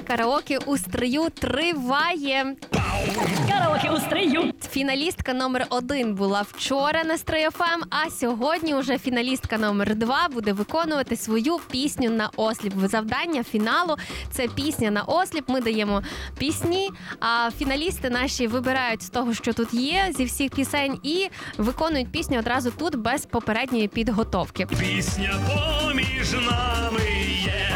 караоке у стрию триває. Караоке у стрию. Фіналістка номер 1 була вчора на Стрий ФМ, а сьогодні уже фіналістка номер 2 буде виконувати свою пісню на осліп. Завдання фіналу – це пісня на осліп. Ми даємо пісні, а фіналісти наші вибирають з того, що тут є, зі всіх пісень, і виконують пісню одразу тут, без попередньої підготовки. Пісня поміж нами є.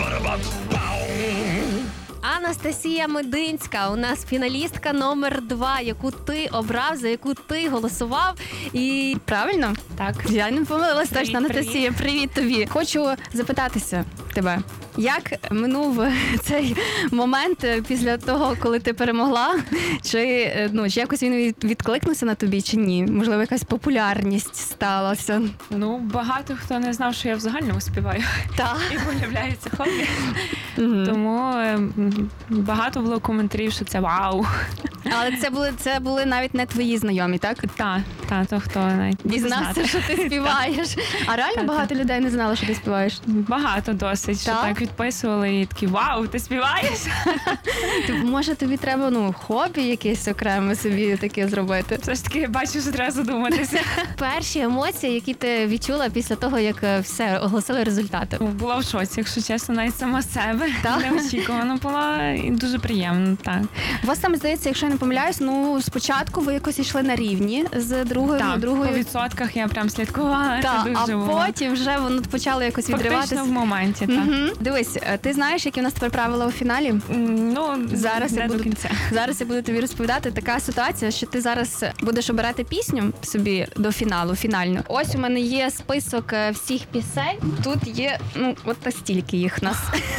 Анастасія Мединська у нас фіналістка номер 2, яку ти обрав, за яку ти голосував. І правильно? Так. Я не помилилась точно, Привіт, Анастасія. Привіт тобі. Хочу запитатися тебе, як минув цей момент після того, коли ти перемогла? Чи якось він відкликнувся на тобі, чи ні? Можливо, якась популярність сталася? Ну, багато хто не знав, що я в загальному співаю. Так. І полюбляю це хобі. Тому багато було коментарів, що це вау. Але це були навіть не твої знайомі, так? Так, то хто навіть Дізнався, що ти співаєш. А реально багато людей не знало, що ти співаєш? Багато досить, що так відписували і такі, вау, ти співаєш? Може, тобі треба, хобі якесь окреме собі таке зробити? Все ж таки, я бачу, що треба задуматися. Перші емоції, які ти відчула після того, як все, оголосили результати? Була в шоці, якщо чесно, навіть сама з себе. Неочікувано було і дуже приємно, так. У вас там, здається, якщо я не помиляюсь, спочатку ви якось йшли на рівні з другою. По відсотках я прям слідкувала. А потім вже воно почало якось відриватися. Фактично в моменті, так. Дивись, ти знаєш, які у нас тепер правила у фіналі? Зараз я буду тобі розповідати. Така ситуація, що ти зараз будеш обирати пісню собі до фіналу, фінальну. Ось у мене є список всіх пісень. Тут є, от стільки їх у нас.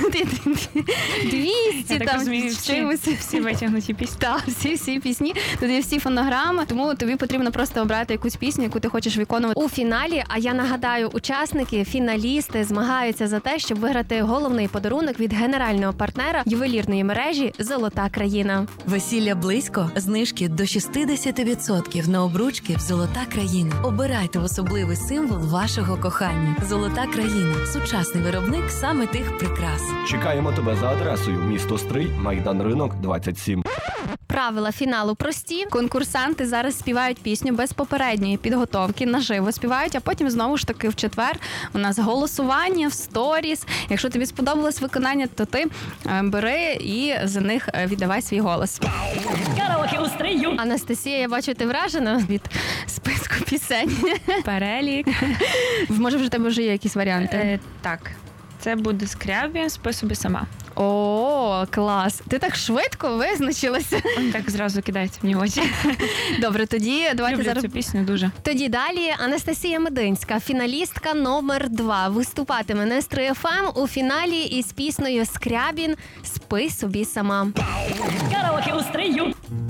200 там з чимось. Всі витягнуті пісні. Так, всі пісні. Тут є всі фонограми, тому тобі потрібно просто обрати якусь пісню, яку ти хочеш виконувати у фіналі. А я нагадаю, учасники, фіналісти змагаються за те, щоб виграти головний подарунок від генерального партнера ювелірної мережі «Золота країна». Весілля близько, знижки до 60% на обручки в «Золота країна». Обирайте особливий символ вашого кохання. «Золота країна» – сучасний виробник саме тих прикрас. Чекаємо тебе за адресою: місто Стрий, Майдан Ринок, 27. Правила фіналу прості. Конкурсанти зараз співають пісню без попередньої підготовки, наживо співають, а потім знову ж таки в четвер у нас голосування в сторіс. Якщо тобі сподобалось виконання, то ти бери і за них віддавай свій голос. Караоке у стрию. Анастасія, я бачу, ти вражена від списку пісень. Перелік. Може, вже в тебе вже є якісь варіанти? Так. Це буде Скрябін, «Спи собі сама». О, клас. Ти так швидко визначилася. Так зразу кидається мені в очі. Добре, тоді давайте Люблю цю пісню дуже. Тоді далі Анастасія Мединська, фіналістка номер 2, виступатиме на Стрий ФМ у фіналі із піснею «Скрябін. Спи собі сама». Караоке у стрию.